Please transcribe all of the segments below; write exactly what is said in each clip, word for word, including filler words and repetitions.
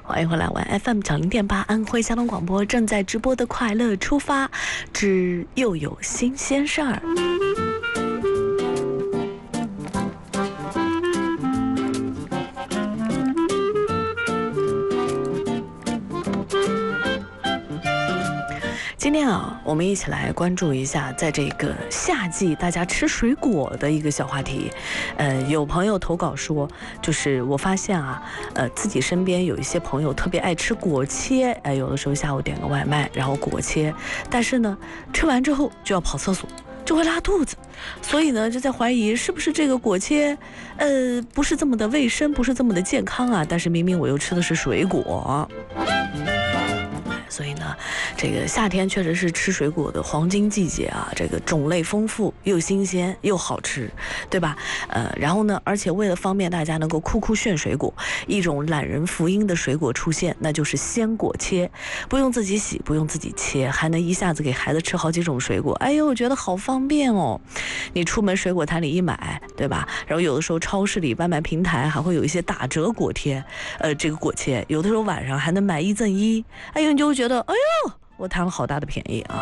欢迎回来玩 F M 九零点八安徽交通广播正在直播的快乐出发之又有新鲜事儿。今天啊，我们一起来关注一下，在这个夏季大家吃水果的一个小话题。呃，有朋友投稿说，就是我发现啊，呃，自己身边有一些朋友特别爱吃果切，哎、呃，有的时候下午点个外卖，然后果切，但是呢，吃完之后就要跑厕所，就会拉肚子，所以呢，就在怀疑是不是这个果切，呃，不是这么的卫生，不是这么的健康啊。但是明明我又吃的是水果。所以呢，这个夏天确实是吃水果的黄金季节啊，这个种类丰富，又新鲜又好吃，对吧？呃，然后呢，而且为了方便大家能够酷酷炫水果，一种懒人福音的水果出现，那就是鲜果切，不用自己洗，不用自己切，还能一下子给孩子吃好几种水果。哎呦，我觉得好方便哦！你出门水果摊里一买，对吧？然后有的时候超市里外卖平台还会有一些打折果贴，呃，这个果切，有的时候晚上还能买一赠一。哎呦，你就会觉得，哎呦，我贪了好大的便宜啊！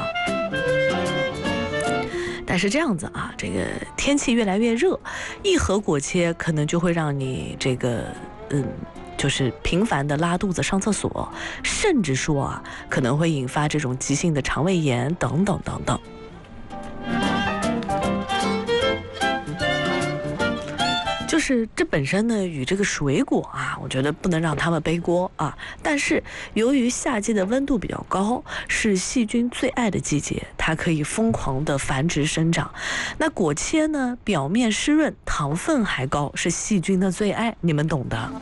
但是这样子啊，这个天气越来越热，一盒果切可能就会让你这个嗯，就是频繁的拉肚子、上厕所，甚至说啊，可能会引发这种急性的肠胃炎等等等等。就是这本身呢，与这个水果啊，我觉得不能让他们背锅啊。但是由于夏季的温度比较高，是细菌最爱的季节，它可以疯狂的繁殖生长。那果切呢，表面湿润，糖分还高，是细菌的最爱，你们懂的。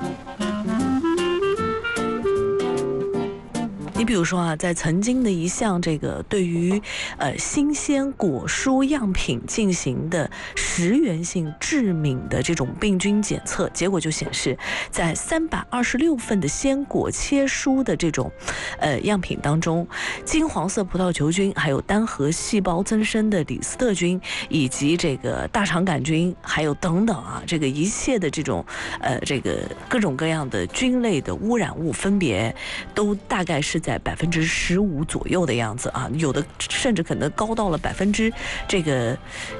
你比如说啊，在曾经的一项这个对于呃新鲜果蔬样品进行的十源性致敏的这种病菌检测，结果就显示，在三百二十六份的鲜果切蔬的这种呃样品当中，金黄色葡萄球菌、还有单核细胞增生的李斯特菌，以及这个大肠杆菌，还有等等啊，这个一切的这种呃这个各种各样的菌类的污染物，分别都大概是在百分之十五左右的样子啊，有的甚至可能高到了百分之这个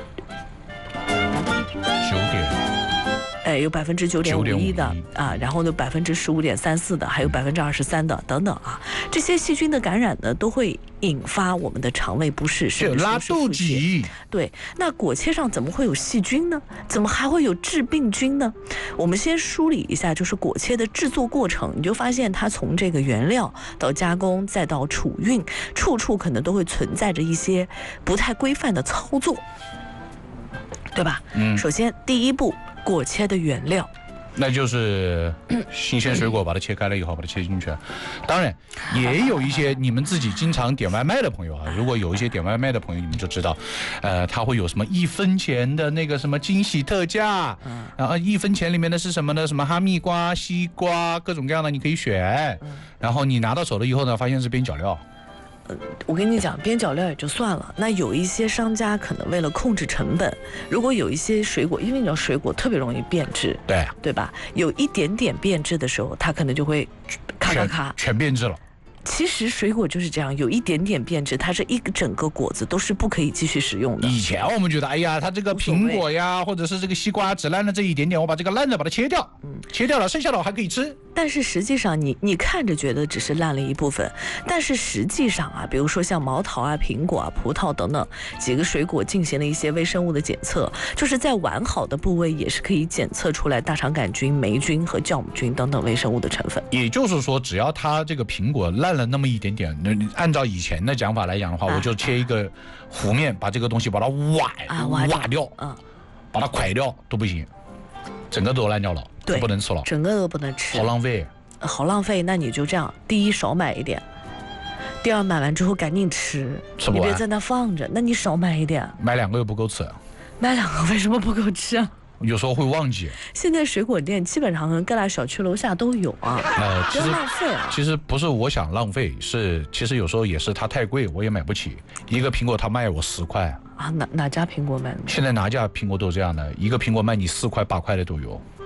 九点， 哎，有百分之九点五一的啊，然后呢百分之十五点三四的，还有百分之二十三的等等啊，这些细菌的感染呢，都会引发我们的肠胃不适，甚至拉肚子。 对，那果切上怎么会有细菌呢？怎么还会有致病菌呢？我们先梳理一下，就是果切的制作过程，你就发现它从这个原料到加工，再到储运，处处可能都会存在着一些不太规范的操作，对吧？嗯，首先第一步，果切的原料。 那就是新鲜水果，把它切开了以后，把它切进去。当然，也有一些你们自己经常点外卖的朋友啊，如果有一些点外卖的朋友，你们就知道，呃，它会有什么一分钱的那个什么惊喜特价，然后一分钱里面的是什么呢？什么哈密瓜、西瓜，各种各样的你可以选。然后你拿到手了以后呢，发现是边角料。 呃，我跟你讲，边角料也就算了，那有一些商家可能为了控制成本，如果有一些水果，因为你知道水果特别容易变质， 对对吧？有一点点变质的时候，它可能就会咔咔咔， 全变质了。 其实水果就是这样，有一点点变质，它是一整个果子都是不可以继续使用的。 以前我们觉得，哎呀，它这个苹果呀，或者是这个西瓜只烂了这一点点，我把这个烂的把它切掉，嗯，切掉了，剩下的我还可以吃。 但是实际上你，你你看着觉得只是烂了一部分，但是实际上啊，比如说像毛桃啊、苹果啊、葡萄等等几个水果进行了一些微生物的检测，就是在完好的部位也是可以检测出来大肠杆菌、霉菌和酵母菌等等微生物的成分。 也就是说，只要它这个苹果烂了那么一点点，那按照以前的讲法来讲的话，啊、我就切一个弧面，把这个东西把它挖啊挖掉，嗯、啊，把它蒯掉都不行，整个都烂掉了。 对， 不能吃了， 整个都不能吃， 好浪费， 好浪费。那你就这样，第一少买一点，第二买完之后赶紧吃， 吃不完， 你别在那放着。那你少买一点， 买两个又不够吃， 买两个为什么不够吃啊？ 有时候会忘记。 现在水果店基本上各大小区楼下都有啊，呃， 其实浪费啊。 其实不是我想浪费，是其实有时候也是它太贵，我也买不起。一个苹果它卖我十块啊，哪哪家苹果卖的？ 现在哪家苹果都这样的，一个苹果卖你四块八块的都有。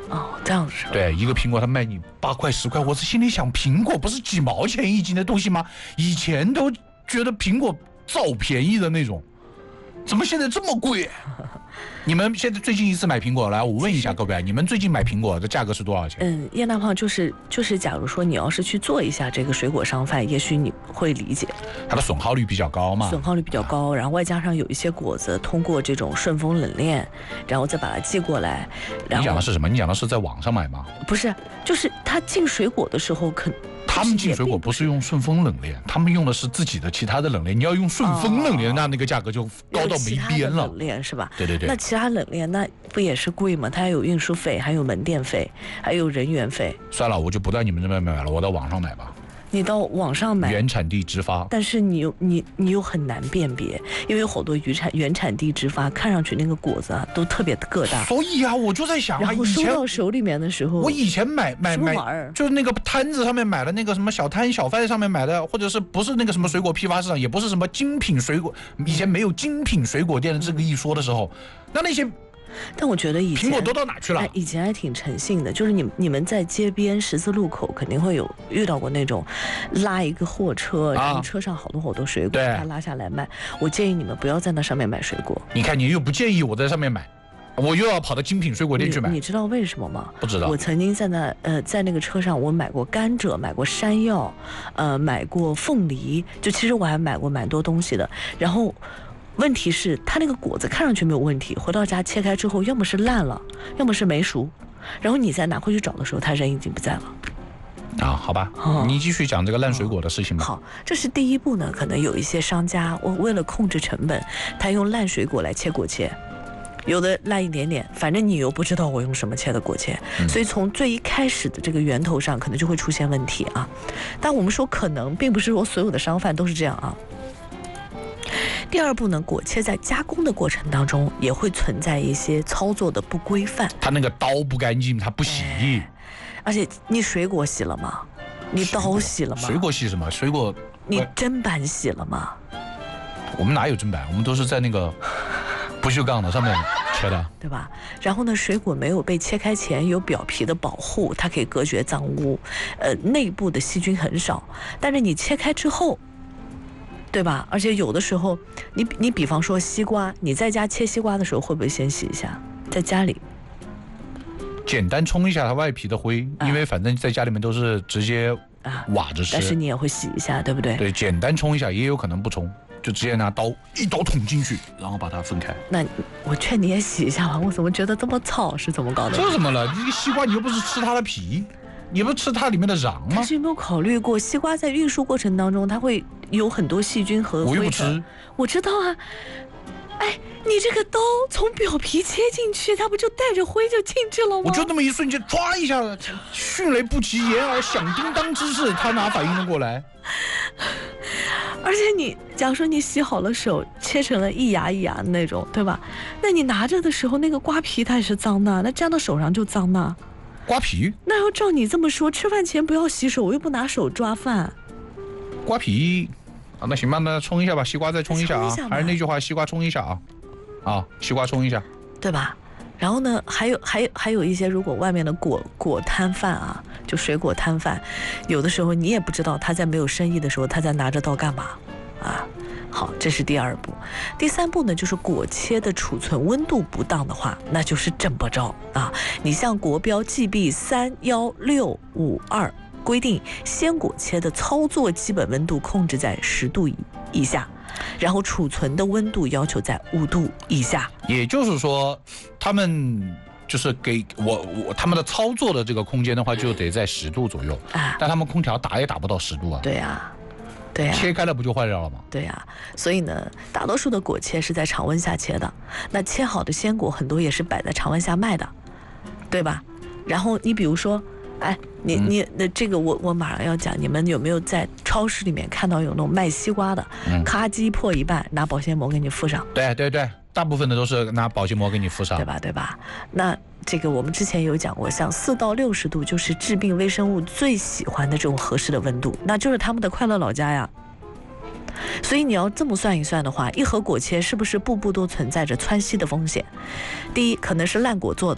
哦，这样子是吧？ 对，一个苹果它卖你八块十块，我是心里想，苹果不是几毛钱一斤的东西吗？以前都觉得苹果造便宜的那种，怎么现在这么贵？你们现在最近一次买苹果，来，我问一下各位，你们最近买苹果的价格是多少钱？ 嗯，叶大胖就是就是，假如说你要是去做一下这个水果商贩，也许你会理解， 它的损耗率比较高嘛， 损耗率比较高，然后外加上有一些果子通过这种顺丰冷链，然后再把它寄过来。然后你讲的是什么？你讲的是在网上买吗？ 不是，就是他进水果的时候肯。 他们进水果不是用顺丰冷链，他们用的是自己的其他的冷链。你要用顺丰冷链，那那个价格就高到没边了。 冷链是吧？ 对对对。 那其他冷链那不也是贵吗？它还有运输费，还有门店费，还有人员费。 算了，我就不在你们这边买了，我到网上买吧。 你到网上买原产地直发， 但是你又你你又很难辨别，因为有好多原产原产地直发，看上去那个果子啊都特别的个大。 所以啊，我就在想， 然后收到手里面的时候， 我以前买买买，就是那个摊子上面买的那个什么小摊小贩上面买的，或者是不是那个什么水果批发市场，也不是什么精品水果，以前没有精品水果店的这个一说的时候，那那些。 但我觉得以前苹果都到哪去了？ 以前还挺诚信的，就是你你们在街边十字路口肯定会有遇到过那种拉一个货车，然后车上好多好多水果，他拉下来卖。我建议你们不要在那上面买水果。 你看，你又不建议我在上面买，我又要跑到精品水果店去买。 你, 你知道为什么吗？ 不知道。 我曾经在那呃在那个车上，我买过甘蔗，买过山药，呃买过凤梨，就其实我还买过蛮多东西的。然后。问题是它那个果子看上去没有问题，回到家切开之后，要么是烂了，要么是没熟，然后你再拿回去找的时候，它人已经不在了。 啊，好吧，哦、你继续讲这个烂水果的事情吧。 好，这是第一步呢，可能有一些商家，我为了控制成本，他用烂水果来切果切。有的烂一点点，反正你又不知道我用什么切的果切，嗯、所以从最一开始的这个源头上，可能就会出现问题啊。但我们说可能，并不是说所有的商贩都是这样啊。第二步呢，果切在加工的过程当中也会存在一些操作的不规范。 它那个刀不干净，它不洗、哎。 而且你水果洗了吗？你刀洗了吗？ 水果洗什么？水果你砧板洗了吗？ 我们哪有砧板？我们都是在那个不锈钢的上面切的， 对吧？然后呢，水果没有被切开前有表皮的保护，它可以隔绝脏污，呃，内部的细菌很少。但是你切开之后。对吧？而且有的时候，你你比方说西瓜，你在家切西瓜的时候，会不会先洗一下？在家里， 简单冲一下它外皮的灰，啊、因为反正在家里面都是直接挖着吃、啊。 但是你也会洗一下，对不对？ 对，简单冲一下，也有可能不冲，就直接拿刀一刀捅进去，然后把它分开。 那我劝你也洗一下吧，我怎么觉得这么糙？是怎么搞的？ 这怎么了？这个西瓜你又不是吃它的皮。你不吃它里面的瓤吗？ 但是有没有考虑过，西瓜在运输过程当中，它会有很多细菌和灰尘。 我又不吃， 我知道啊。哎，你这个刀从表皮切进去，它不就带着灰就进去了吗？ 我就那么一瞬间，唰一下，迅雷不及掩耳响叮当之势，它哪反应得过来？ 而且你，假如说你洗好了手，切成了一牙一牙的那种，对吧？那你拿着的时候，那个瓜皮它也是脏的，那粘到手上就脏的。 瓜皮？ 那要照你这么说，吃饭前不要洗手，我又不拿手抓饭。 瓜皮啊，那行吧，那冲一下吧，西瓜再冲一下啊，还是那句话，西瓜冲一下啊，啊，西瓜冲一下， 对吧？然后呢，还有还有还有一些，如果外面的果果摊贩啊，就水果摊贩，有的时候你也不知道他在没有生意的时候，他在拿着刀干嘛啊？好，这是第二步。第三步呢，就是果切的储存温度不当的话，那就是整不着啊。你像国标 G B 三一六五二规定，鲜果切的操作基本温度控制在十度以以下，然后储存的温度要求在五度以下。 也就是说，他们就是给我我他们的操作的这个空间的话，就得在十度左右啊，但他们空调打也打不到十度啊。 对啊。对啊， 切开了不就坏掉了吗？ 对啊，所以呢，大多数的果切是在常温下切的。那切好的鲜果很多也是摆在常温下卖的，对吧？然后你比如说，哎，你你那这个我我马上要讲，你们有没有在超市里面看到有那种卖西瓜的，嗯、咔叽破一半，拿保鲜膜给你附上？ 对对对，大部分的都是拿保鲜膜给你附上， 对吧？对吧？那这个我们之前有讲过，像四到六十度就是致病微生物最喜欢的这种合适的温度，那就是他们的快乐老家呀。所以你要这么算一算的话，一盒果切是不是步步都存在着窜稀的风险？第一，可能是烂果做的，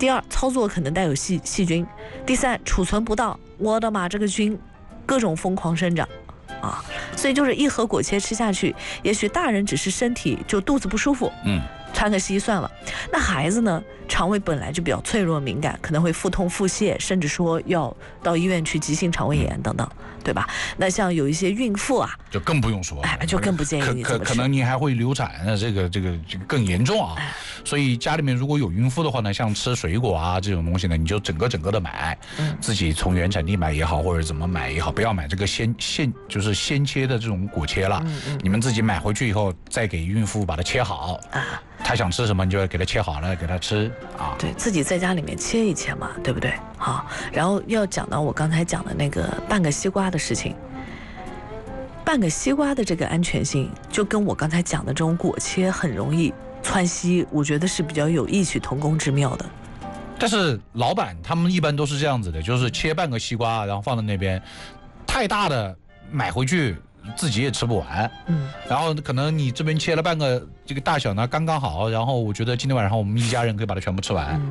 第二，操作可能带有细细菌；第三，储存不当，我的妈，这个菌各种疯狂生长啊！所以就是一盒果切吃下去，也许大人只是身体就肚子不舒服， 嗯， 穿个稀算了。那孩子呢，肠胃本来就比较脆弱敏感，可能会腹痛腹泻，甚至说要到医院去急性肠胃炎等等，对吧？那像有一些孕妇啊， 就更不用说了， 哎，就更不建议你可可这么吃。 可能你还会流产啊，这个这个这个更严重啊。 哎所以家里面如果有孕妇的话呢，像吃水果啊这种东西呢，你就整个整个的买， 嗯自己从原产地买也好，或者怎么买也好，不要买这个鲜现就是鲜切的这种果切了。 嗯嗯你们自己买回去以后，再给孕妇把它切好， 啊， 她想吃什么你就给她切好了给她吃啊。 对自己在家里面切一切嘛，对不对？好，然后要讲到我刚才讲的那个半个西瓜的事情。半个西瓜的这个安全性，就跟我刚才讲的这种果切很容易窜稀，我觉得是比较有异曲同工之妙的。 但是老板他们一般都是这样子的，就是切半个西瓜，然后放在那边，太大的买回去自己也吃不完， 嗯， 然后可能你这边切了半个这个大小呢刚刚好，然后我觉得今天晚上我们一家人可以把它全部吃完。 嗯